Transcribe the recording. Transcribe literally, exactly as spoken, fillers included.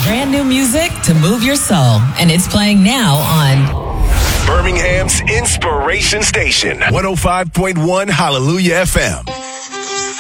Brand new music to move your soul, and it's playing now on Birmingham's Inspiration Station, one oh five point one Hallelujah F M.